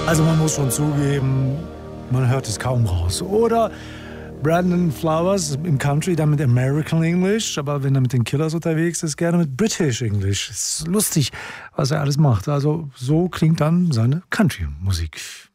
Also man muss schon zugeben, man hört es kaum raus. Oder Brandon Flowers im Country, dann mit American English, aber wenn er mit den Killers unterwegs ist, gerne mit British English. Es ist lustig, was er alles macht. Also so klingt dann seine Country-Musik.